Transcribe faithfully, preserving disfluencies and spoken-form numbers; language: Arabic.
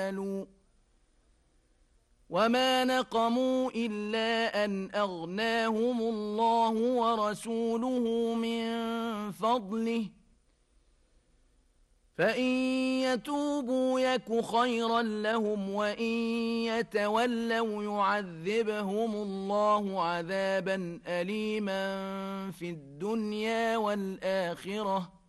وما نقموا إلا أن أغناهم الله ورسوله من فضله فإن يتوبوا يك خيرا لهم وإن يتولوا يعذبهم الله عذابا أليما في الدنيا والآخرة